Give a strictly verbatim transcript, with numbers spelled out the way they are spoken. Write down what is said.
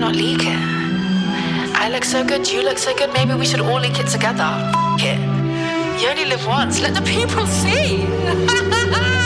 not leak it? I look so good, you look so good, maybe we should all leak it together. F- it. You only live once, let the people see.